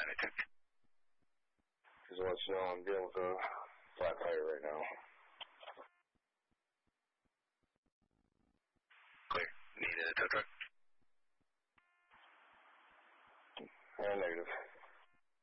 attention. Just want you to know I'm dealing with a flat tire right now. Clear. Need a tow truck? Negative.